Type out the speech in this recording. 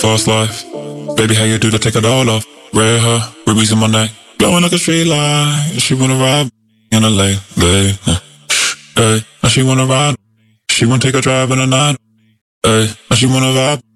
fast life. Baby, how you do that? Take it all off. Red hair, rubies in my neck, glowing like a street light. She wanna ride in a late. Hey, now she wanna ride. She wanna take a drive in the night. Hey, now she wanna vibe.